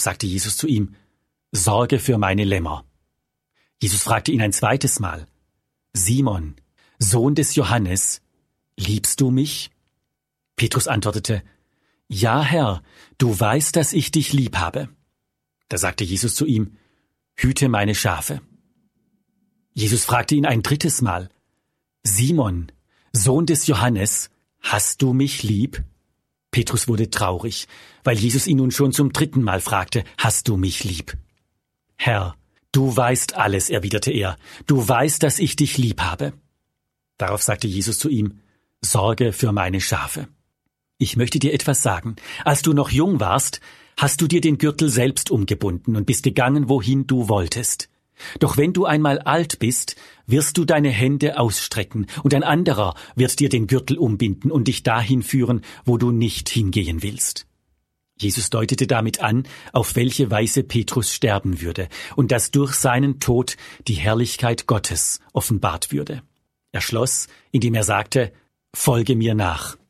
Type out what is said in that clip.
sagte Jesus zu ihm: Sorge für meine Lämmer. Jesus fragte ihn ein zweites Mal: Simon, Sohn des Johannes, liebst du mich? Petrus antwortete: Ja, Herr, du weißt, dass ich dich lieb habe. Da sagte Jesus zu ihm: Hüte meine Schafe. Jesus fragte ihn ein drittes Mal: Simon, Sohn des Johannes, hast du mich lieb? Petrus wurde traurig, weil Jesus ihn nun schon zum dritten Mal fragte: Hast du mich lieb? Herr, du weißt alles, erwiderte er. Du weißt, dass ich dich lieb habe. Darauf sagte Jesus zu ihm: Sorge für meine Schafe. Ich möchte dir etwas sagen. Als du noch jung warst, hast du dir den Gürtel selbst umgebunden und bist gegangen, wohin du wolltest. Doch wenn du einmal alt bist, wirst du deine Hände ausstrecken, und ein anderer wird dir den Gürtel umbinden und dich dahin führen, wo du nicht hingehen willst. Jesus deutete damit an, auf welche Weise Petrus sterben würde und dass durch seinen Tod die Herrlichkeit Gottes offenbart würde. Er schloss, indem er sagte: Folge mir nach.